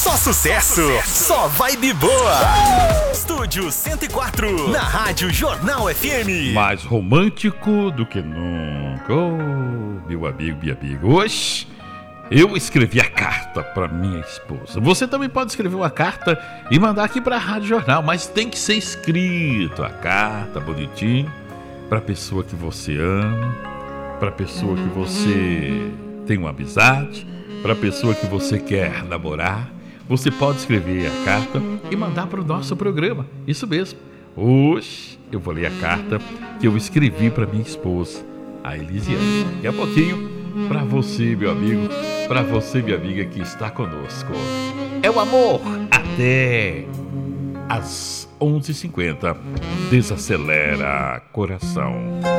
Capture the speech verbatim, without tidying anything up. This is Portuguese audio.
Só sucesso, só vibe boa. Estúdio cento e quatro, na Rádio Jornal F M. Mais romântico do que nunca. Oh, meu amigo, minha amiga. Hoje eu escrevi a carta para minha esposa. Você também pode escrever uma carta e mandar aqui para a Rádio Jornal, mas tem que ser escrito a carta bonitinho para a pessoa que você ama, para a pessoa que você tem uma amizade, para a pessoa que você quer namorar. Você pode escrever a carta e mandar para o nosso programa. Isso mesmo. Hoje eu vou ler a carta que eu escrevi para minha esposa, a Elisiane. Daqui a pouquinho, para você, meu amigo, para você, minha amiga que está conosco. É o amor até às onze e cinquenta. Desacelera coração.